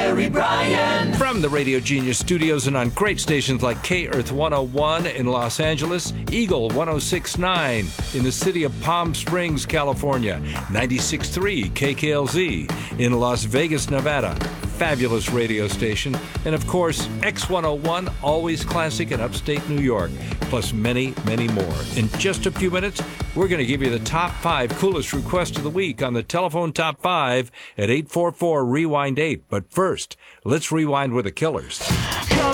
Larry Bryan. From the Radio Genius studios and on great stations like K-Earth 101 in Los Angeles, Eagle 106.9 in the city of Palm Springs, California, 96.3 KKLZ in Las Vegas, Nevada, fabulous radio station, and of course, X101, always classic in upstate New York, plus many, many more. In just a few minutes, we're going to give you the top 5 coolest requests of the week on the telephone top 5 at 844-REWIND-8. But first, let's rewind with the Killers.